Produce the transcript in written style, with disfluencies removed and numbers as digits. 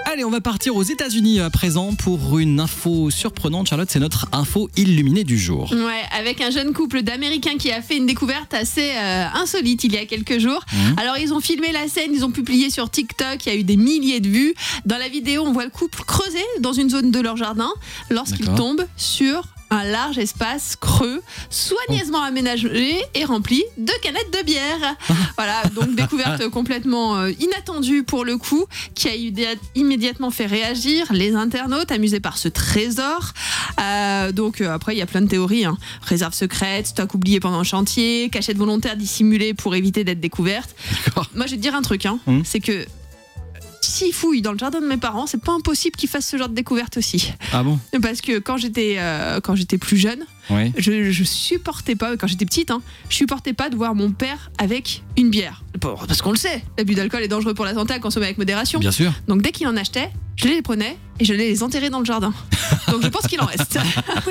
Allez, on va partir aux États-Unis à présent pour une info surprenante. Charlotte, c'est notre info illuminée du jour. Ouais, avec un jeune couple d'Américains qui a fait une découverte assez insolite il y a quelques jours. Alors, ils ont filmé la scène, ils ont publié sur TikTok, il y a eu des milliers de vues. Dans la vidéo, on voit le couple creuser dans une zone de leur jardin lorsqu'ils tombent sur un large espace creux, soigneusement aménagé et rempli de canettes de bière. Voilà, donc découverte complètement inattendue pour le coup, qui a immédiatement fait réagir les internautes amusés par ce trésor. Donc après, il y a plein de théories. Réserve secrète, stock oublié pendant le chantier, cachette volontaire dissimulée pour éviter d'être découverte. Moi, je vais te dire un truc, c'est que s'ils fouillent dans le jardin de mes parents, c'est pas impossible qu'ils fassent ce genre de découverte aussi. Ah bon ? Parce que quand j'étais plus jeune, oui. je supportais pas, quand j'étais petite, je supportais pas de voir mon père avec une bière. Parce qu'on le sait, l'abus d'alcool est dangereux pour la santé à consommer avec modération. Bien sûr. Donc dès qu'il en achetait, je les prenais et je les enterrais dans le jardin. Donc je pense qu'il en reste.